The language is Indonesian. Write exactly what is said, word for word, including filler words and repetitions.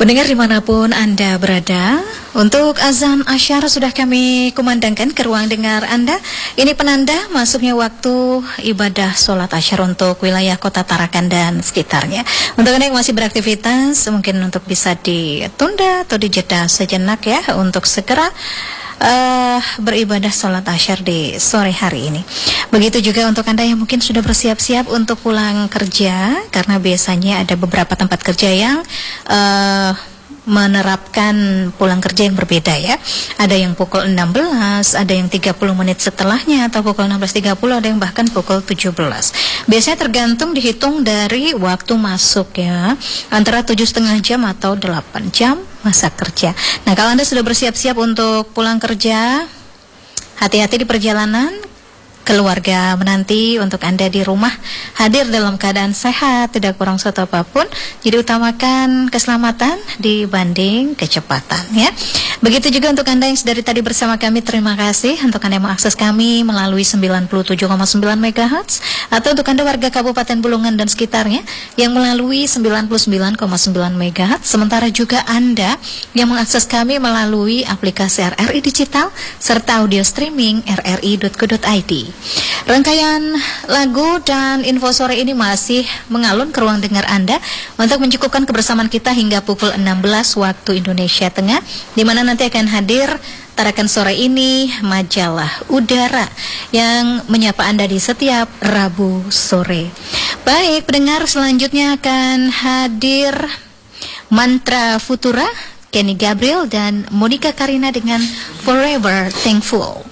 Pendengar dimanapun Anda berada, untuk azan asyar sudah kami kumandangkan ke ruang dengar Anda. Ini penanda masuknya waktu ibadah sholat asyar untuk wilayah kota Tarakan dan sekitarnya. Untuk Anda yang masih beraktivitas, mungkin untuk bisa ditunda atau dijeda sejenak ya, untuk segera Uh, beribadah sholat asyar di sore hari ini. Begitu juga untuk Anda yang mungkin sudah bersiap-siap untuk pulang kerja, karena biasanya ada beberapa tempat kerja yang uh, menerapkan pulang kerja yang berbeda ya. Ada yang pukul enam belas, ada yang tiga puluh menit setelahnya, atau pukul enam belas tiga puluh, ada yang bahkan pukul tujuh belas. Biasanya tergantung dihitung dari waktu masuk ya, antara tujuh setengah jam atau delapan jam masa kerja. Nah, kalau Anda sudah bersiap-siap untuk pulang kerja, hati-hati di perjalanan. Keluarga menanti untuk Anda di rumah hadir dalam keadaan sehat, tidak kurang suatu apapun. Jadi utamakan keselamatan dibanding kecepatan ya. Begitu juga untuk Anda yang dari tadi bersama kami, terima kasih. Untuk Anda yang mengakses kami melalui sembilan puluh tujuh koma sembilan megahertz, atau untuk Anda warga Kabupaten Bulungan dan sekitarnya yang melalui sembilan puluh sembilan koma sembilan megahertz. Sementara juga Anda yang mengakses kami melalui aplikasi R R I Digital serta audio streaming r r i dot co dot i d. Rangkaian lagu dan info sore ini masih mengalun ke ruang dengar Anda untuk mencukupkan kebersamaan kita hingga pukul enam belas waktu Indonesia Tengah, di mana nanti akan hadir Tarakan sore ini majalah udara yang menyapa Anda di setiap Rabu sore. Baik, pendengar, selanjutnya akan hadir Mantra Futura, Kenny Gabriel dan Monica Karina dengan Forever Thankful.